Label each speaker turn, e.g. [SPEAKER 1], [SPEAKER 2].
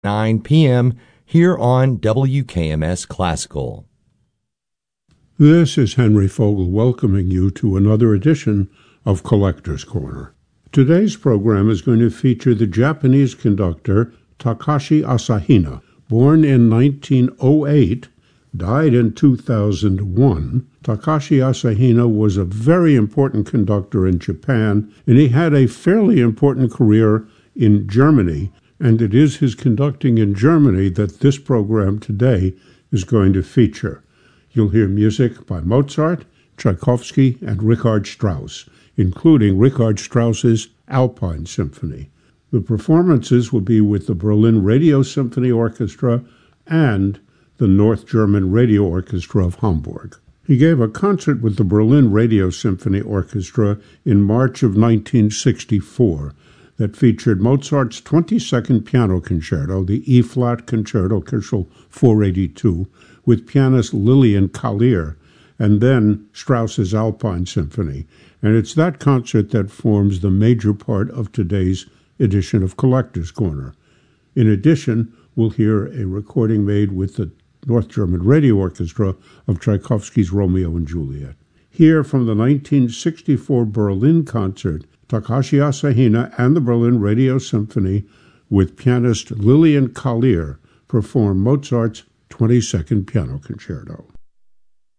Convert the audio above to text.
[SPEAKER 1] 9 p.m. here on WKMS Classical.
[SPEAKER 2] This is Henry Fogel welcoming you to another edition of Collector's Corner. Today's program is going to feature the Japanese conductor Takashi Asahina. Born in 1908, died in 2001, Takashi Asahina was a very important conductor in Japan, and he had a fairly important career in Germany, and it is his conducting in Germany that this program today is going to feature. You'll hear music by Mozart, Tchaikovsky, and Richard Strauss, including Richard Strauss's Alpine Symphony. The performances will be with the Berlin Radio Symphony Orchestra and the North German Radio Orchestra of Hamburg. He gave a concert with the Berlin Radio Symphony Orchestra in March of 1964 that featured Mozart's 22nd Piano Concerto, the E-flat Concerto Kissel 482, with pianist Lillian Kallier, and then Strauss's Alpine Symphony. And it's that concert that forms the major part of today's edition of Collector's Corner. In addition, we'll hear a recording made with the North German Radio Orchestra of Tchaikovsky's Romeo and Juliet. Here from the 1964 Berlin concert, Takashi Asahina and the Berlin Radio Symphony with pianist Lillian Kallier perform Mozart's 22nd Piano Concerto.